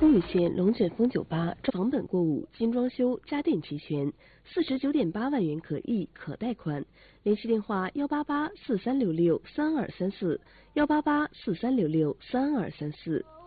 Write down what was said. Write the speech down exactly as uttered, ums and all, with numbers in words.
东屿县龙卷风酒吧房本过户，精装修，家电齐全，四十九点八万元可议可贷款。联系电话：幺八八四三六六三二三四，幺八八四三六六三二三四。